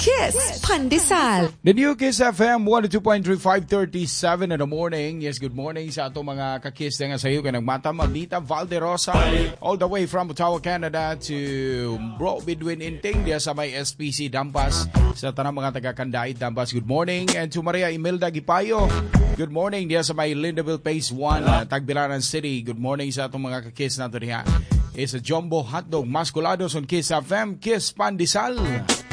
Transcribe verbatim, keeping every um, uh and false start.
Kiss Pandesal. The new Kiss F M one oh two point three, five thirty-seven in the morning. Yes, good morning sa atong mga kakis nga sa iyo kanang Mata Mabita Valderosa all the way from Ottawa, Canada to Bro Bidwin Inting dia sa may S P C Dampas sa tanang mga taga-Kandait Dampas. Good morning. And to Maria Imelda Gipayo. Good morning dia sa may Lindaville Phase one, uh, Tagbilaran City. Good morning sa atong mga kakis nato diha. Is a Jumbo Hotdog Masculados on Kiss F M, Kiss Pandesal.